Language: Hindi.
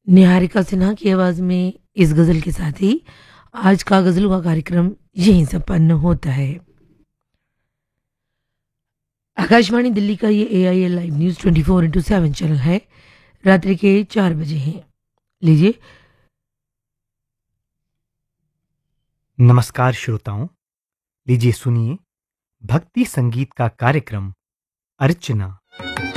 निहारिका सिन्हा की आवाज़ में इस गज़ल के साथ ही आज का गज़लों का कार्यक्रम यहीं संपन्न होता है। आकाशवाणी दिल्ली का ये एआईएल लाइव न्यूज़ 24/7 चैनल है। रात्रि के 4 बजे हैं। लीजिए। नमस्कार श्रोताओं, लीजिए सुनिए भक्ति संगीत का कार्यक्रम अर्चना।